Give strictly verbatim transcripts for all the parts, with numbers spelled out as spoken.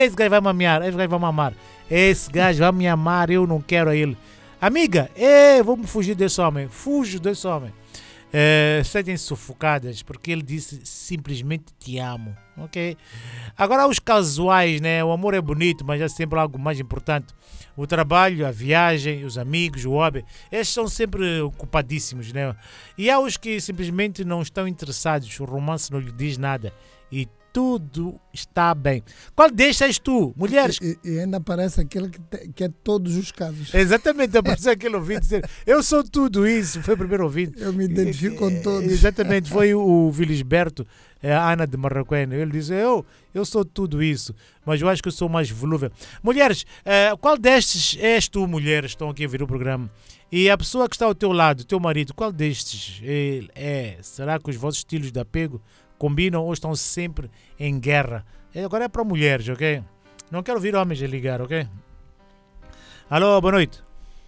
Esse gajo vai me amar, esse gajo vai me amar. Esse gajo vai me amar, eu não quero ele. Amiga, ei, vamos fugir desse homem. Fujo desse homem. É, sentem-se sufocadas porque ele disse simplesmente te amo, ok? Agora os casuais, né? O amor é bonito, mas é sempre algo mais importante. O trabalho, a viagem, os amigos, o hobby, esses são sempre ocupadíssimos, né? E há os que simplesmente não estão interessados, o romance não lhe diz nada e tudo está bem. Qual deixas tu, mulheres? E, e ainda parece aquele que, te, que é todos os casos. Exatamente, aparece aquele ouvinte dizer eu sou tudo isso, foi o primeiro ouvinte. Eu me identifico com todos. Exatamente, foi o Vilisberto, a Ana de Marraquém. Ele disse eu, eu sou tudo isso, mas eu acho que eu sou mais volúvel. Mulheres, qual destes és tu, mulheres, estão aqui a ver o programa? E a pessoa que está ao teu lado, teu marido, qual destes é? Será que os vossos estilos de apego combinam ou estão sempre em guerra? Agora é para mulheres, ok? Não quero ouvir homens a ligar, ok? Alô, boa noite.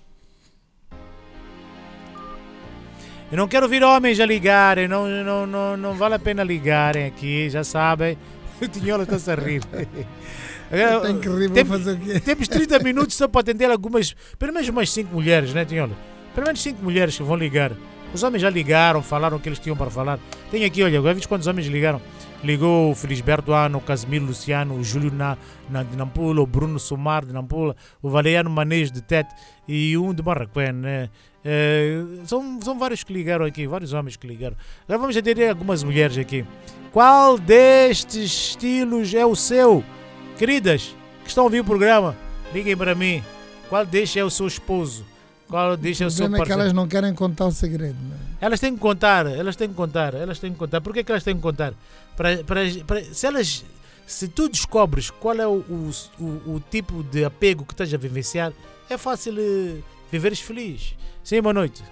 Eu não quero ouvir homens a ligarem, não, não, não, não vale a pena ligarem aqui, já sabem. O Tinhola está-se a rir. Tem que rir, Tem, vou fazer o quê? Temos trinta minutos só para atender algumas, pelo menos umas cinco mulheres, né, Tinhola? Pelo menos cinco mulheres que vão ligar. Os homens já ligaram, falaram o que eles tinham para falar. Tem aqui, olha, agora viste quantos homens ligaram? Ligou o Felisberto Ano, o Casimiro Luciano, o Júlio na, na, de Nampula, o Bruno Sumar de Nampula, o Valeriano Manejo de Tete e um de Marraquém, né? É, são, são vários que ligaram aqui, vários homens que ligaram. Agora vamos atender algumas mulheres aqui. Qual destes estilos é o seu? Queridas, que estão a ouvir o programa, liguem para mim. Qual destes é o seu esposo? Qual destes é o seu parceiro? É que elas não querem contar o segredo, né? Elas têm que contar, elas têm que contar, elas têm que contar. Por que é que elas têm que contar? Para, para, para, se elas, se tu descobres qual é o, o, o, o tipo de apego que estás a vivenciar, é fácil uh, viveres feliz. Sim, boa noite.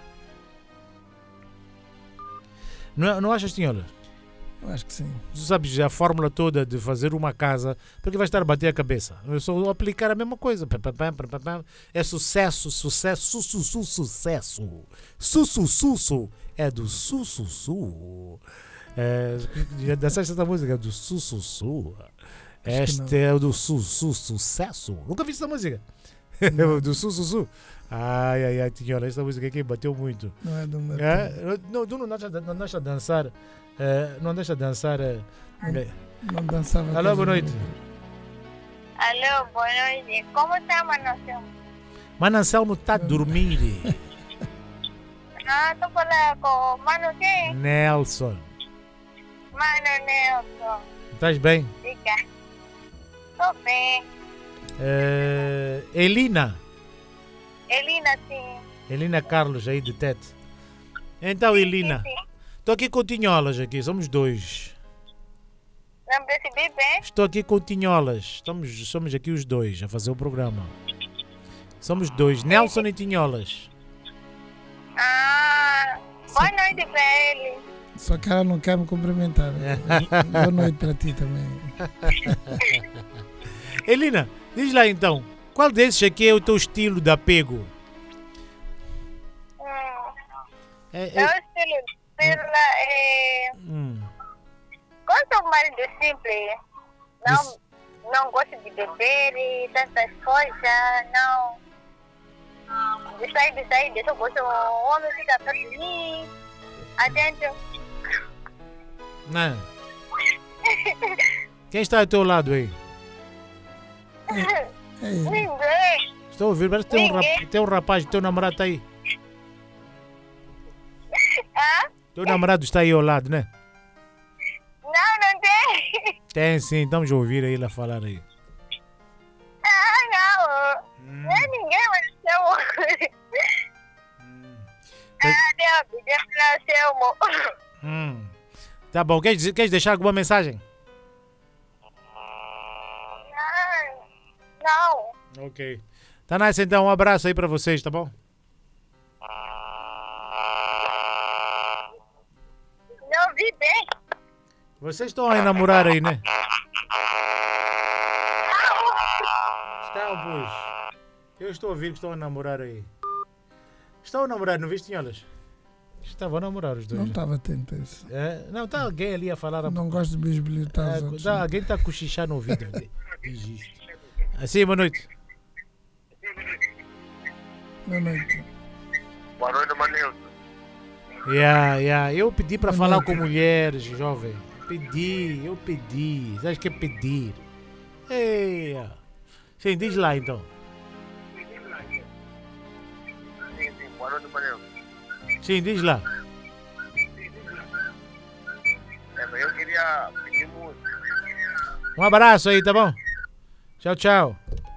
Não, não achas, Tinhola? Eu acho que sim. Tu sabes a fórmula toda de fazer uma casa, porque vais estar a bater a cabeça. Eu só aplicar a mesma coisa. É sucesso, sucesso, su, su, sucesso. Su, su, su, su. É do su, su, su. É, já dançaste essa música do su, su, su. Este é o do su, su, sucesso. Nunca vi essa música. Do su, su, su. Ai, ai, ai, Tinhola, essa música aqui bateu muito. Não é do meu é? Não, tu não deixa, não deixa dançar. Uh, não deixa dançar. Uh, não, não dançava. Alô, boa noite. Alô, boa noite. Como está, Mano Anselmo? Mano Anselmo está a dormir. Ah, estou falando com Mano quem? Nelson. Mano Nelson. Estás bem? Diga. Estou bem. Uh, Elina. Elina, sim. Elina Carlos, aí de Tete. Então, Elina. Sim, sim. Estou aqui com Tinholas, aqui, somos dois. Não percebi bem? Estou aqui com Tinholas, estamos, somos aqui os dois a fazer o programa. Somos dois, Nelson e Tinholas. Ah, boa noite para ele. Só que ela não quer me cumprimentar. Boa noite para ti também. Elina, diz lá então, qual desses aqui é o teu estilo de apego? Hum, É, é o é, estilo dela, é... hum. Gosto mais de simples. Não, não gosto de beber e tantas coisas, não. De sair, de sair, de só gosto o homem fica perto de mim, atento. Não. Quem está ao teu lado aí? É. Ninguém. Estou a ouvir, parece que tem um, rap, tem um rapaz, teu namorado está aí. Ah? Teu namorado está aí ao lado, né? Não, não tem. Tem sim, estamos a ouvir aí lá falar aí. Ah, não. Hum. Não é ninguém, mas eu... Hum. Ah, Deus, Deus nasceu. Hum. Tá bom, queres, dizer- queres deixar alguma mensagem? Não. Ok. Tá nice então, um abraço aí para vocês, tá bom? Não vi bem. Vocês estão a namorar aí, né? Estão, pois. Eu estou a ouvir que estão a namorar aí. Estão a namorar, não viste, Tinholas? Estavam a namorar os dois. Não né? estava atento a isso. É? Não, está alguém ali a falar. A... Não gosto de bisbilhotar os É, outros. tá, alguém está a cochichar no ouvido. Sim, boa noite. Boa noite. Boa noite, Manilson. Yeah, yeah. Eu pedi para Boa falar noite. com mulheres, jovem. Pedi, eu pedi. Sabes o que é pedir? Ei, sim, diz lá então. Sim, sim, boa noite, Manilson. Sim, diz lá. É, mas eu queria pedir música. Um abraço aí, tá bom? Tchau, tchau.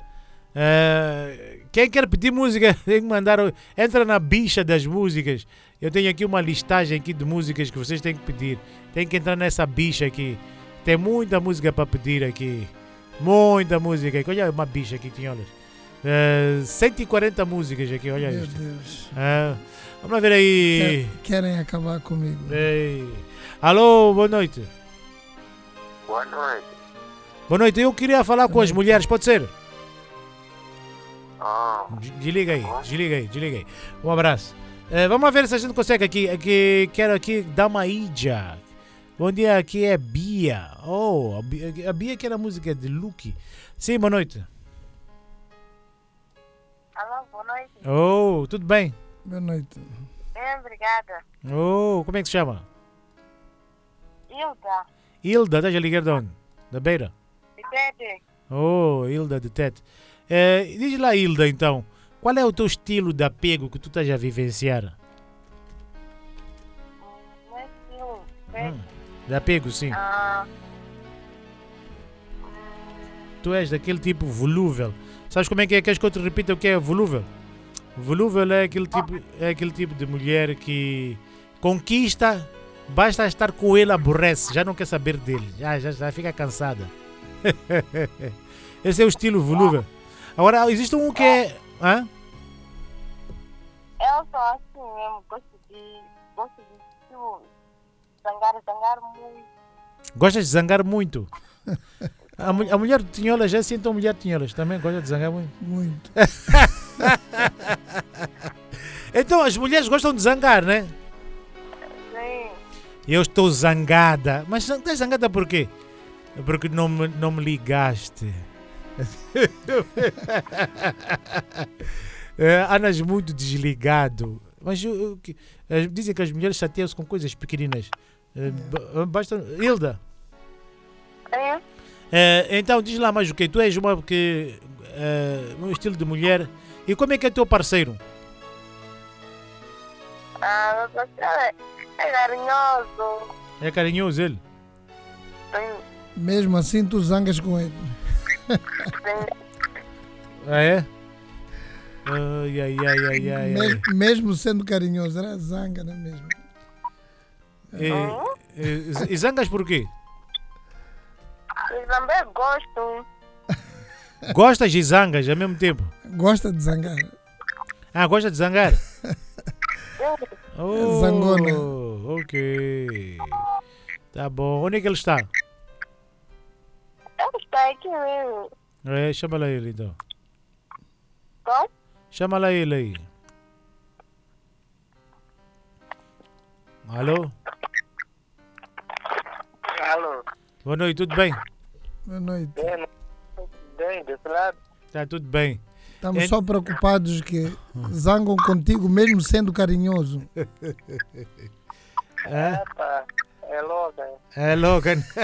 É, quem quer pedir música tem que mandar. Entra na bicha das músicas. Eu tenho aqui uma listagem aqui de músicas que vocês têm que pedir. Tem que entrar nessa bicha aqui. Tem muita música para pedir aqui. Muita música aqui. Olha uma bicha aqui, tinha olha. É, cento e quarenta músicas aqui, olha Meu isto. Deus. É, vamos lá ver aí. Quer- Querem acabar comigo. Ei. Alô, boa noite. Boa noite. Boa noite. Eu queria falar com as mulheres, pode ser? Ah, De- Desliga aí, desliga aí, desliga aí. Um abraço. Eh, vamos ver se a gente consegue aqui. aqui quero aqui dar uma ija. Bom dia, aqui é Bia. Oh, a Bia, a Bia que era a música de Luke. Sim, boa noite. Alô, boa noite. Oh, tudo bem? Boa noite. Bem, obrigada. Oh, como é que se chama? Hilda, Hilda, estás a ligar de onde? Da Beira? de Tete. Oh, Hilda de Tete. Eh, diz lá, Hilda, então. Qual é o teu estilo de apego que tu estás a vivenciar? Não é estilo. Hum, de apego, sim. Ah, Tu és daquele tipo volúvel. Sabes como é que é? Queres que eu te repita o que é volúvel? Volúvel é aquele tipo, é aquele tipo de mulher que conquista, basta estar com ele, aborrece, já não quer saber dele, já, já, já fica cansada. Esse é o estilo volúvel. Agora, existe um que é... Hã? eu sou assim mesmo. Gosto de. Gosto de tipo, zangar, zangar muito. Gostas de zangar muito? A, mu- a mulher de tinholas já se então mulher de tinholas, também gosta de zangar muito. Muito. Então as mulheres gostam de zangar, né? Sim. Eu estou zangada. Mas estás zangada por quê? Porque não me, não me ligaste. É, andas muito desligado. Mas eu- eu que- eh, dizem que as mulheres chateiam-se com coisas pequeninas. Eh, ba- Basta. Hilda, Sim. eh, então diz lá mais o que? Tu és uma que. eh, um estilo de mulher. E como é que é teu parceiro? Ah, meu parceiro é, é carinhoso. É carinhoso ele? Sim. Mesmo assim, tu zangas com ele. Sim. Ah, é? Ai, ai, ai, ai, ai. ai. Mes- Mesmo sendo carinhoso, era zanga, não é mesmo? E, e, e zangas por quê? Eu também gosto. Gostas de zangas ao mesmo tempo? Gosta de zangar. Ah, gosta de zangar? Sim. Oh, Zangona. ok. Tá bom. Onde é que ele está? Eu estou aqui mesmo. É, chama lá ele então. Então, Chama lá ele aí. Alô? alô. Boa noite, tudo bem? Boa noite. Bem, bem, desse lado. Tá tudo bem. Estamos É- só preocupados que zangam contigo mesmo sendo carinhoso. É, Epa, é louca. hein? é louca. né?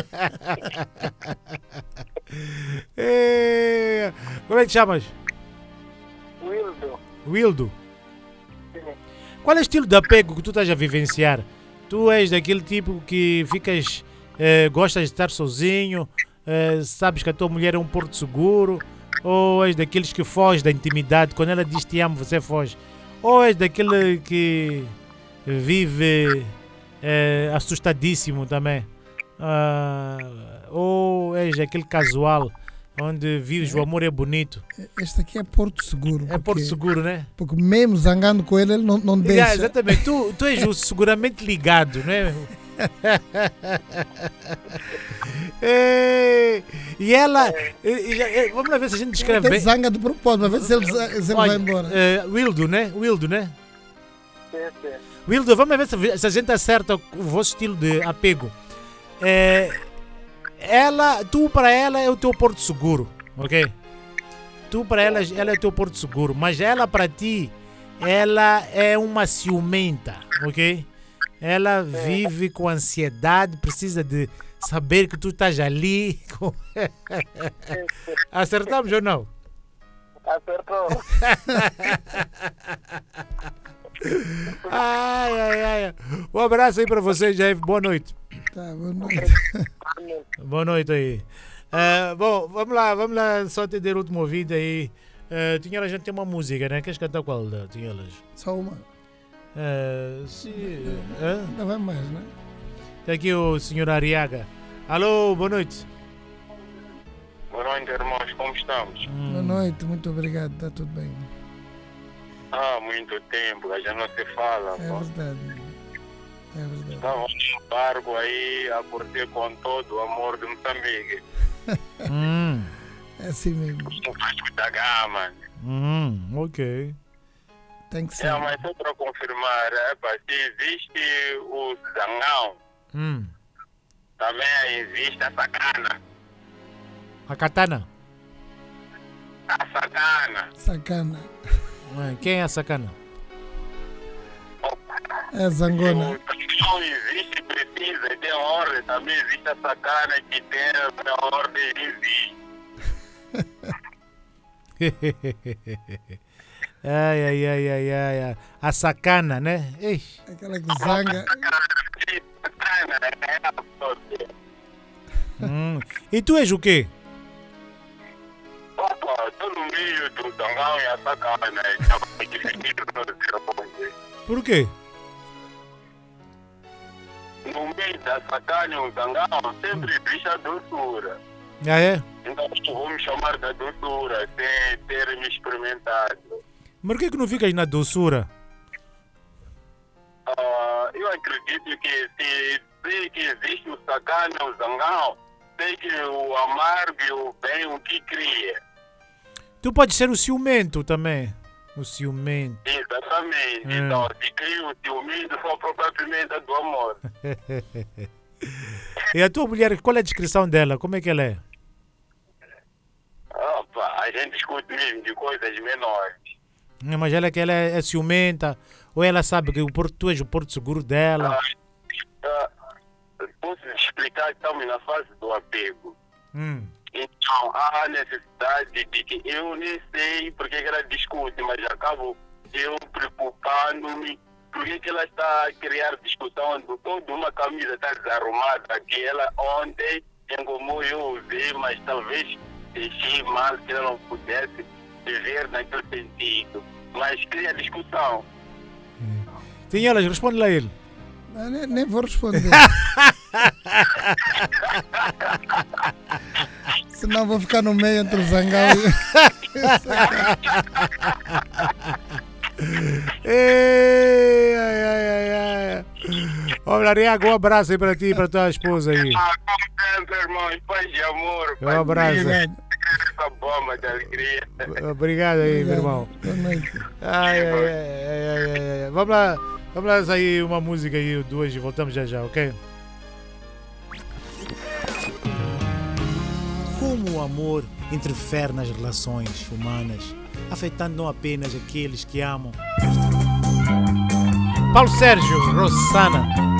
É, como é que te chamas? Wildo. Wildo. Qual é o estilo de apego que tu estás a vivenciar? Tu és daquele tipo que ficas, eh, gostas de estar sozinho, eh, sabes que a tua mulher é um porto seguro, ou és daqueles que foge da intimidade, quando ela diz te amo você foge, ou és daquele que vive eh, assustadíssimo também, Ah, ou és aquele casual, onde vives o amor é bonito, Este aqui é Porto Seguro. é porto porque- seguro, né? Porque mesmo zangando com ele, ele não, não deixa. Yeah, exatamente, tu, tu és o seguramente ligado, não é? É, e ela. e- e- e- vamos lá ver se a gente descreve Ele bem. zanga de propósito, para ver se ele, se ele vai Olha, embora. eh, Wildo, né? Wildo, né? Sim, sim. Wildo, vamos ver se, se a gente acerta o vosso estilo de apego. É, ela, tu para ela é o teu porto seguro, ok? Tu para ela, ela é o teu porto seguro, mas ela para ti, ela é uma ciumenta, ok? Ela vive com ansiedade, precisa de saber que tu estás ali. Acertamos ou não? Acertou. Ai, ai, ai. Um abraço aí para vocês, Jeff. Boa noite. Tá, boa noite. Boa noite aí. Uh, bom, vamos lá, vamos lá só atender o último ouvido aí. Uh, tinha a gente tem uma música, né? Queres cantar qual? Tinha elas? Só uma. Uh, sim. Uh? Não vai mais, né? Tem aqui o senhor Ariaga. Alô, boa noite. Boa noite, irmãos. Como estamos? Hum. Boa noite, muito obrigado, está tudo bem. Há muito tempo, a gente não se fala. É pô. verdade. É verdade. Estamos no barco aí a curtir com todo o amor de Moçambique. Hum. É assim mesmo. No Vasco da Gama. Hum, ok. Tem que ser. É, mas só para confirmar, epa, se existe o zangão, Hum. também existe a sacana. A katana. A sacana. Sacana. Uh, Quem é a sacana? É zangona. Se não existe, precisa ter ordem. Também existe a sacana que tem a ordem existe. Ai, ai, ai, ai, ai, ai. A sacana, né? Ei. Aquela que zanga. Sacana é a própria. Hum. E tu és o quê? Opa, estou no meio do zangão e a sacana. Por quê? No meio da sacana e o zangão sempre existe a doçura. Ah, é? Então vou me chamar da doçura sem ter me experimentado. Mas por que que não ficas na doçura? Ah, eu acredito que se sei que existe o sacana e o zangão, sei que o amargo e o bem o que cria. Tu podes ser o ciumento também. O ciumento. Exatamente. Hum. Então, se cria o ciúmento, só propriamente do amor. E a tua mulher, qual é a descrição dela? Como é que ela é? Opa, a gente discute mesmo de coisas menores. Hum, Mas ela é que ela é, é ciumenta? Ou ela sabe que o porto, tu és o porto seguro dela? Ah, ah, posso explicar que estamos na fase do apego. Hum. Então, há a necessidade de que eu nem sei porque que ela discute, mas acabo eu preocupando-me porque que ela está a criar discussão de toda uma camisa está desarrumada que ela ontem, em como eu usei, mas talvez deixei mal que ela não pudesse viver naquele sentido. Mas cria discussão. Tem elas, responde lá ele. Não, nem, nem vou responder. Senão vou ficar no meio entre o zangão e... Ei, ai, ai, ai, ai. Olha, Ariago, um abraço aí para ti e para a tua esposa aí. Ah, como é, irmãos, paz de amor, Um paz abraço. de Obrigado. essa bomba de alegria. Obrigado aí, meu irmão. Boa noite. Ai, ai, ai, ai, ai, ai. Vamos lá, vamos lá sair uma música aí, duas, e voltamos já já, ok? Como o amor interfere nas relações humanas, afetando não apenas aqueles que amam. Paulo Sérgio, Rossana.